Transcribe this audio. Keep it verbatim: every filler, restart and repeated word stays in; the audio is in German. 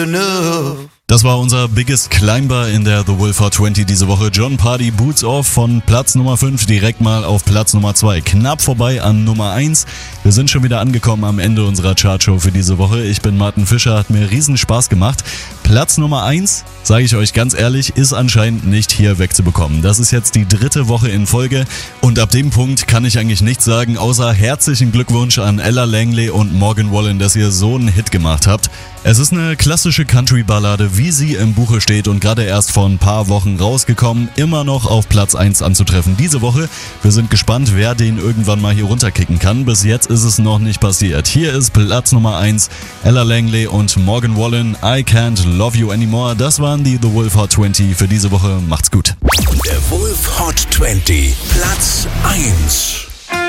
Das war unser Biggest Climber in der The Wolf Hot zwanzig diese Woche. Jon Pardi, Boots Off von Platz Nummer fünf direkt mal auf Platz Nummer zwei. Knapp vorbei an Nummer eins. Wir sind schon wieder angekommen am Ende unserer Chartshow für diese Woche. Ich bin Martin Fischer, hat mir riesen Spaß gemacht. Platz Nummer eins, sage ich euch ganz ehrlich, ist anscheinend nicht hier wegzubekommen. Das ist jetzt die dritte Woche in Folge und ab dem Punkt kann ich eigentlich nichts sagen, außer herzlichen Glückwunsch an Ella Langley und Morgan Wallen, dass ihr so einen Hit gemacht habt. Es ist eine klassische Country-Ballade, wie sie im Buche steht und gerade erst vor ein paar Wochen rausgekommen, immer noch auf Platz eins anzutreffen diese Woche. Wir sind gespannt, wer den irgendwann mal hier runterkicken kann. Bis jetzt ist es noch nicht passiert. Hier ist Platz Nummer eins, Ella Langley und Morgan Wallen, I Can't Love You Anymore. Das waren die The Wolf Hot zwanzig für diese Woche. Macht's gut. Der Wolf Hot zwanzig, Platz eins.